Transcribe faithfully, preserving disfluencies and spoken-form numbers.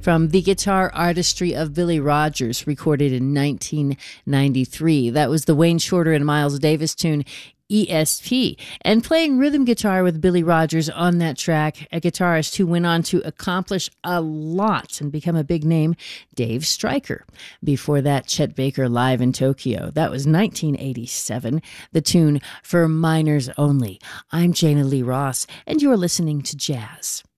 from The Guitar Artistry of Billy Rogers, recorded in nineteen ninety-three. That was the Wayne Shorter and Miles Davis tune, E S P. And playing rhythm guitar with Billy Rogers on that track, a guitarist who went on to accomplish a lot and become a big name, Dave Stryker. Before that, Chet Baker live in Tokyo. That was nineteen eighty-seven, the tune For Minors Only. I'm Jana Lee Ross, and you're listening to Jazz